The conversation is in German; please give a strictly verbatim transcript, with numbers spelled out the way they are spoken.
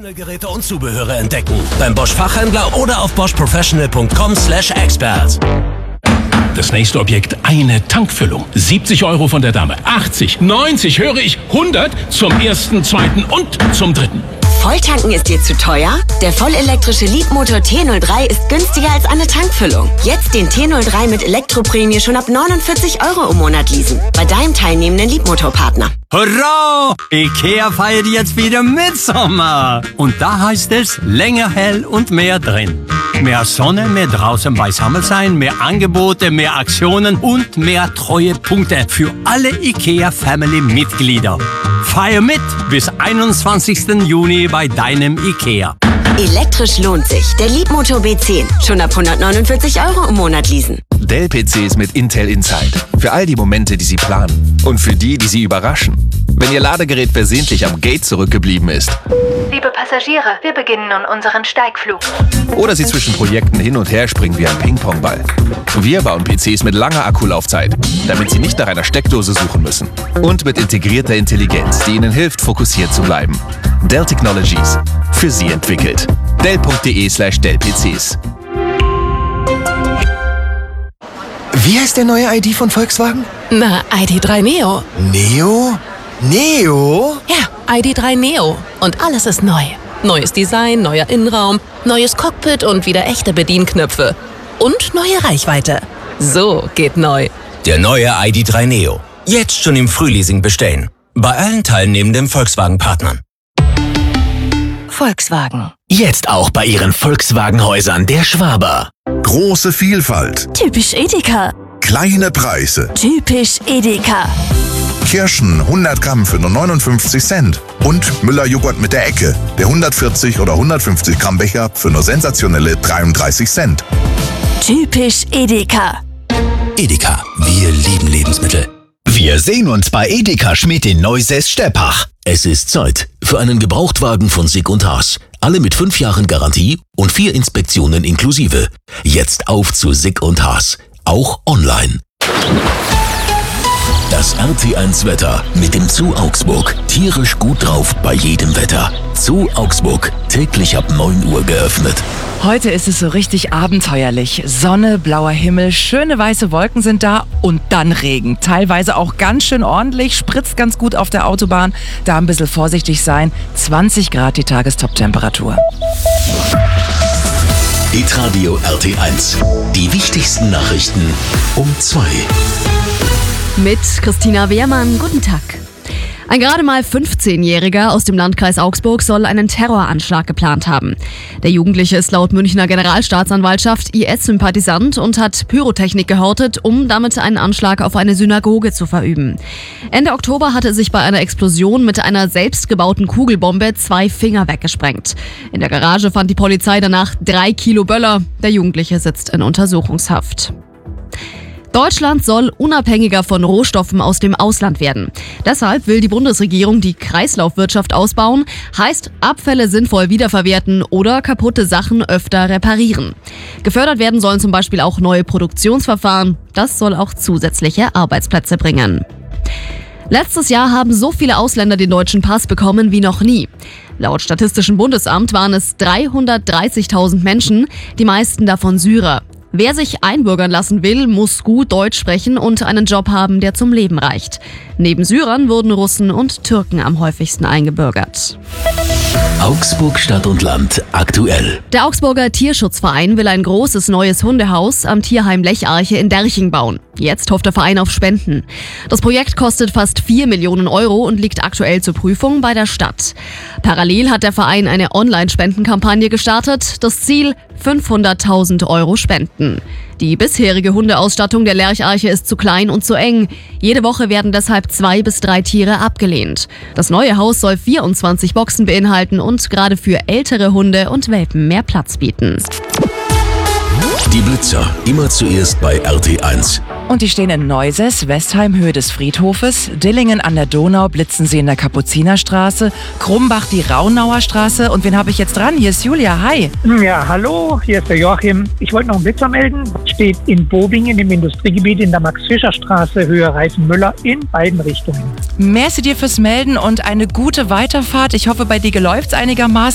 Geräte und Zubehöre entdecken. Beim Bosch Fachhändler oder auf bosch professional punkt com slash expert. Das nächste Objekt, eine Tankfüllung. siebzig Euro von der Dame. achtzig, neunzig, höre ich, hundert zum ersten, zweiten und zum dritten. Volltanken ist dir zu teuer? Der vollelektrische Leapmotor T null drei ist günstiger als eine Tankfüllung. Jetzt den T null drei mit Elektroprämie schon ab neunundvierzig Euro im Monat leasen. Bei deinem teilnehmenden Leapmotor-Partner. Hurra! IKEA feiert jetzt wieder Mitsommer. Und da heißt es länger hell und mehr drin. Mehr Sonne, mehr draußen beisammen sein, mehr Angebote, mehr Aktionen und mehr Treuepunkte für alle IKEA-Family-Mitglieder. Feier mit bis einundzwanzigsten Juni bei deinem IKEA. Elektrisch lohnt sich. Der Leapmotor B zehn. Schon ab hundertneunundvierzig Euro im Monat leasen. Dell-P Cs mit Intel Inside. Für all die Momente, die Sie planen. Und für die, die Sie überraschen. Wenn Ihr Ladegerät versehentlich am Gate zurückgeblieben ist. Liebe Passagiere, wir beginnen nun unseren Steigflug. Oder Sie zwischen Projekten hin und her springen wie ein Ping-Pong-Ball. Wir bauen P Cs mit langer Akkulaufzeit, damit Sie nicht nach einer Steckdose suchen müssen. Und mit integrierter Intelligenz, die Ihnen hilft, fokussiert zu bleiben. Dell Technologies. Für Sie entwickelt. Dell punkt de slash Dell P Cs. Wie heißt der neue I D von Volkswagen? Na, I D drei Neo. Neo? Neo? Ja, I D drei Neo. Und alles ist neu. Neues Design, neuer Innenraum, neues Cockpit und wieder echte Bedienknöpfe. Und neue Reichweite. So geht neu. Der neue I D drei Neo. Jetzt schon im Frühleasing bestellen. Bei allen teilnehmenden Volkswagen-Partnern. Volkswagen. Jetzt auch bei Ihren Volkswagen-Häusern der Schwaber. Große Vielfalt. Typisch Edeka. Kleine Preise. Typisch Edeka. Kirschen hundert Gramm für nur neunundfünfzig Cent. Und Müller-Joghurt mit der Ecke. Der hundertvierzig oder hundertfünfzig Gramm Becher für nur sensationelle dreiunddreißig Cent. Typisch Edeka. Edeka, wir lieben Lebensmittel. Wir sehen uns bei Edeka Schmidt in Neusäß-Steppach. Es ist Zeit für einen Gebrauchtwagen von Sick und Haas. Alle mit fünf Jahren Garantie und vier Inspektionen inklusive. Jetzt auf zu Sick und Haas. Auch online. Das R T eins Wetter mit dem Zoo Augsburg. Tierisch gut drauf bei jedem Wetter. Zoo Augsburg. Täglich ab neun Uhr geöffnet. Heute ist es so richtig abenteuerlich. Sonne, blauer Himmel, schöne weiße Wolken sind da und dann Regen. Teilweise auch ganz schön ordentlich, spritzt ganz gut auf der Autobahn. Da ein bisschen vorsichtig sein. zwanzig Grad die Tagestop-Temperatur. Hitradio R T eins. Die wichtigsten Nachrichten um zwei. Mit Christina Wehrmann, guten Tag. Ein gerade mal fünfzehnjähriger aus dem Landkreis Augsburg soll einen Terroranschlag geplant haben. Der Jugendliche ist laut Münchner Generalstaatsanwaltschaft I S-Sympathisant und hat Pyrotechnik gehortet, um damit einen Anschlag auf eine Synagoge zu verüben. Ende Oktober hatte er sich bei einer Explosion mit einer selbstgebauten Kugelbombe zwei Finger weggesprengt. In der Garage fand die Polizei danach drei Kilo Böller. Der Jugendliche sitzt in Untersuchungshaft. Deutschland soll unabhängiger von Rohstoffen aus dem Ausland werden. Deshalb will die Bundesregierung die Kreislaufwirtschaft ausbauen, heißt Abfälle sinnvoll wiederverwerten oder kaputte Sachen öfter reparieren. Gefördert werden sollen zum Beispiel auch neue Produktionsverfahren. Das soll auch zusätzliche Arbeitsplätze bringen. Letztes Jahr haben so viele Ausländer den deutschen Pass bekommen wie noch nie. Laut Statistischem Bundesamt waren es dreihundertdreißigtausend Menschen, die meisten davon Syrer. Wer sich einbürgern lassen will, muss gut Deutsch sprechen und einen Job haben, der zum Leben reicht. Neben Syrern wurden Russen und Türken am häufigsten eingebürgert. Augsburg Stadt und Land aktuell. Der Augsburger Tierschutzverein will ein großes neues Hundehaus am Tierheim Lecharche in Derching bauen. Jetzt hofft der Verein auf Spenden. Das Projekt kostet fast vier Millionen Euro und liegt aktuell zur Prüfung bei der Stadt. Parallel hat der Verein eine Online-Spendenkampagne gestartet. Das Ziel: fünfhunderttausend Euro Spenden. Die bisherige Hundeausstattung der Lercharche ist zu klein und zu eng. Jede Woche werden deshalb zwei bis drei Tiere abgelehnt. Das neue Haus soll vierundzwanzig Boxen beinhalten und gerade für ältere Hunde und Welpen mehr Platz bieten. Die Blitzer, immer zuerst bei R T eins. Und die stehen in Neusäß, Westheim, Höhe des Friedhofes. Dillingen an der Donau blitzen sie in der Kapuzinerstraße. Krumbach die Raunauer Straße. Und wen habe ich jetzt dran? Hier ist Julia. Hi. Ja, hallo, hier ist der Joachim. Ich wollte noch einen Blitzer melden. Steht in Bobingen im Industriegebiet in der Max-Fischer-Straße, Höhe Reifenmüller, in beiden Richtungen. Merci dir fürs Melden und eine gute Weiterfahrt. Ich hoffe, bei dir läuft's einigermaßen.